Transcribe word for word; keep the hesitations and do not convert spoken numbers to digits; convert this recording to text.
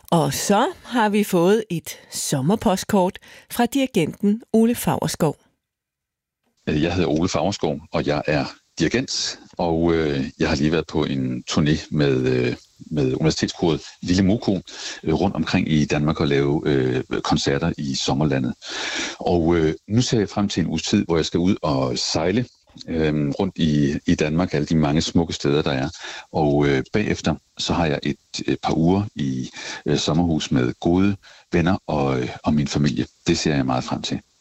Og så har vi fået et sommerpostkort fra dirigenten Ole Faurschou. Jeg hedder Ole Faurschou, og jeg er dirigent, og øh, jeg har lige været på en turné med, øh, med universitetskoret Lille Moko øh, rundt omkring i Danmark og lave øh, koncerter i sommerlandet. Og øh, nu ser jeg frem til en uges tid, hvor jeg skal ud og sejle øh, rundt i, i Danmark, alle de mange smukke steder, der er. Og øh, bagefter så har jeg et, et par uger i øh, sommerhus med gode venner og, øh, og min familie. Det ser jeg meget frem til.